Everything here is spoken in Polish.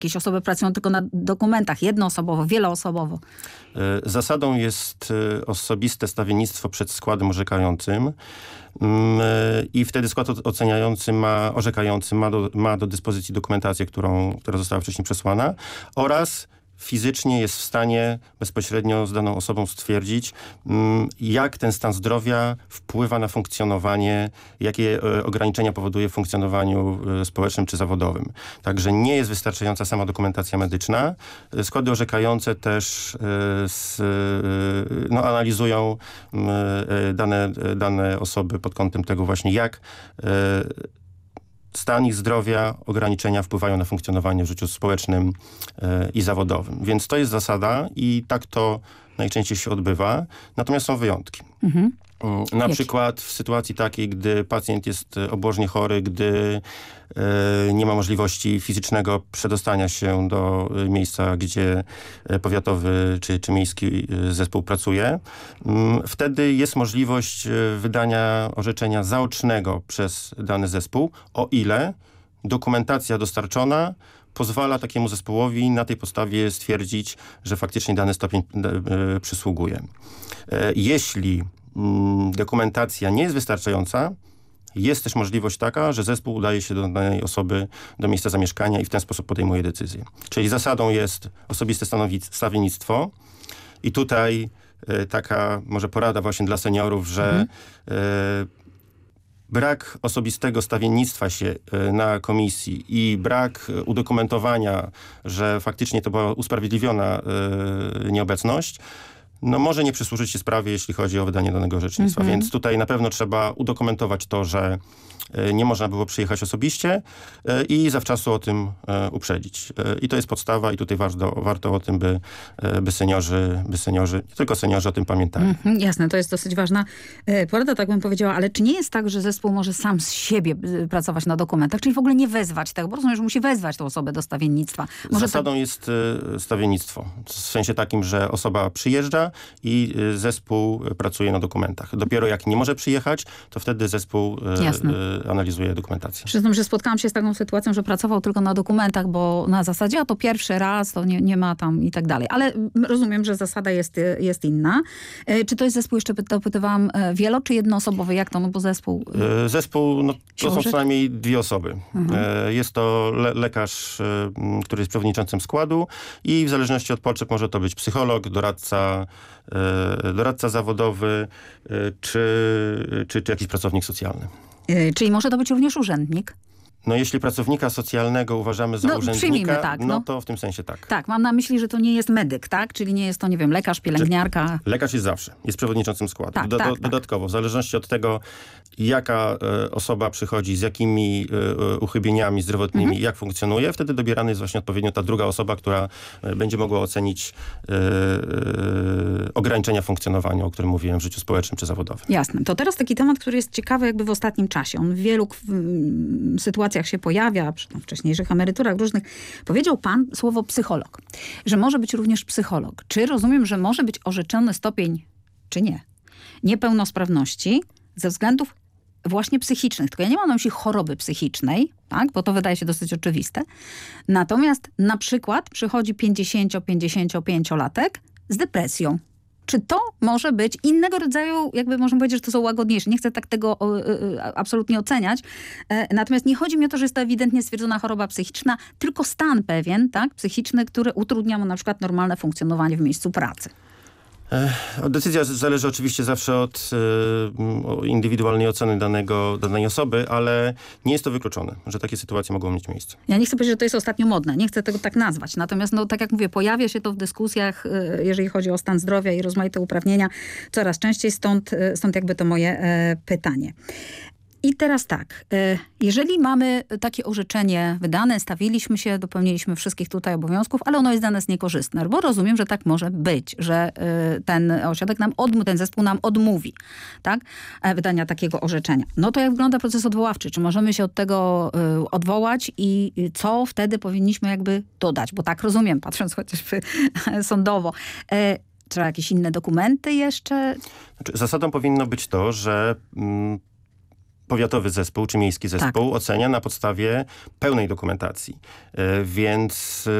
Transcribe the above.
Jakieś osoby pracują tylko na dokumentach, jednoosobowo, wieloosobowo. Zasadą jest osobiste stawiennictwo przed składem orzekającym i wtedy skład orzekający ma do dyspozycji dokumentację, która została wcześniej przesłana oraz fizycznie jest w stanie bezpośrednio z daną osobą stwierdzić, jak ten stan zdrowia wpływa na funkcjonowanie, jakie ograniczenia powoduje w funkcjonowaniu społecznym czy zawodowym. Także nie jest wystarczająca sama dokumentacja medyczna. Składy orzekające też analizują dane osoby pod kątem tego właśnie, jak stan ich zdrowia, ograniczenia wpływają na funkcjonowanie w życiu społecznym i zawodowym. Więc to jest zasada i tak to najczęściej się odbywa. Natomiast są wyjątki. Na przykład w sytuacji takiej, gdy pacjent jest obłożnie chory, gdy nie ma możliwości fizycznego przedostania się do miejsca, gdzie powiatowy czy miejski zespół pracuje. Wtedy jest możliwość wydania orzeczenia zaocznego przez dany zespół, o ile dokumentacja dostarczona pozwala takiemu zespołowi na tej podstawie stwierdzić, że faktycznie dany stopień przysługuje. Jeśli dokumentacja nie jest wystarczająca, jest też możliwość taka, że zespół udaje się do danej osoby, do miejsca zamieszkania i w ten sposób podejmuje decyzję. Czyli zasadą jest osobiste stawiennictwo i tutaj taka może porada właśnie dla seniorów, że brak osobistego stawiennictwa się na komisji i brak udokumentowania, że faktycznie to była usprawiedliwiona nieobecność, może nie przysłużyć się sprawie, jeśli chodzi o wydanie danego orzecznictwa. Więc tutaj na pewno trzeba udokumentować to, że nie można było przyjechać osobiście i zawczasu o tym uprzedzić. I to jest podstawa i tutaj warto o tym, by seniorzy, nie tylko seniorzy o tym pamiętali. Jasne, to jest dosyć ważna porada, tak bym powiedziała, ale czy nie jest tak, że zespół może sam z siebie pracować na dokumentach, czyli w ogóle nie wezwać tego, bo rozumiem, że musi wezwać tę osobę do stawiennictwa. Zasadą jest stawiennictwo. W sensie takim, że osoba przyjeżdża i zespół pracuje na dokumentach. Dopiero jak nie może przyjechać, to wtedy zespół analizuje dokumentację. Przyznam, że spotkałam się z taką sytuacją, że pracował tylko na dokumentach, bo na zasadzie, a to pierwszy raz, to nie ma tam i tak dalej. Ale rozumiem, że zasada jest inna. Czy to jest zespół, jeszcze dopytywałam, czy jednoosobowy? Jak to? No bo zespół... Zespół, to są co najmniej 2 osoby. Jest to lekarz, który jest przewodniczącym składu i w zależności od potrzeb może to być psycholog, doradca zawodowy, czy jakiś pracownik socjalny. Czyli może to być również urzędnik? Jeśli pracownika socjalnego uważamy za urzędnika, tak, to w tym sensie tak. Tak, mam na myśli, że to nie jest medyk, tak? Czyli nie jest to, nie wiem, lekarz, pielęgniarka. Lekarz jest zawsze. Jest przewodniczącym składu. Tak, dodatkowo, w zależności od tego, jaka osoba przychodzi, z jakimi uchybieniami zdrowotnymi, jak funkcjonuje, wtedy dobierana jest właśnie odpowiednio ta druga osoba, która będzie mogła ocenić ograniczenia funkcjonowania, o którym mówiłem, w życiu społecznym czy zawodowym. Jasne. To teraz taki temat, który jest ciekawy jakby w ostatnim czasie. On w wielu sytuacjach się pojawia, przy wcześniejszych emeryturach różnych. Powiedział pan słowo psycholog, że może być również psycholog. Czy rozumiem, że może być orzeczony stopień, czy nie, niepełnosprawności ze względów właśnie psychicznych. Tylko ja nie mam na myśli choroby psychicznej, tak, bo to wydaje się dosyć oczywiste. Natomiast na przykład przychodzi 50-55-latek z depresją. Czy to może być innego rodzaju, jakby można powiedzieć, że to są łagodniejsze. Nie chcę tak tego absolutnie oceniać. Natomiast nie chodzi mi o to, że jest to ewidentnie stwierdzona choroba psychiczna, tylko stan pewien, tak, psychiczny, który utrudnia mu na przykład normalne funkcjonowanie w miejscu pracy. Decyzja zależy oczywiście zawsze od indywidualnej oceny danej osoby, ale nie jest to wykluczone, że takie sytuacje mogą mieć miejsce. Ja nie chcę powiedzieć, że to jest ostatnio modne. Nie chcę tego tak nazwać. Natomiast, tak jak mówię, pojawia się to w dyskusjach, jeżeli chodzi o stan zdrowia i rozmaite uprawnienia, coraz częściej. Stąd jakby to moje pytanie. I teraz tak, jeżeli mamy takie orzeczenie wydane, stawiliśmy się, dopełniliśmy wszystkich tutaj obowiązków, ale ono jest dla nas niekorzystne, bo rozumiem, że tak może być, że ten ośrodek ten zespół nam odmówi, tak, wydania takiego orzeczenia. No to jak wygląda proces odwoławczy? Czy możemy się od tego odwołać i co wtedy powinniśmy jakby dodać? Bo tak rozumiem, patrząc chociażby sądowo. Trzeba jakieś inne dokumenty jeszcze? Zasadą powinno być to, że powiatowy zespół czy miejski zespół ocenia na podstawie pełnej dokumentacji. Więc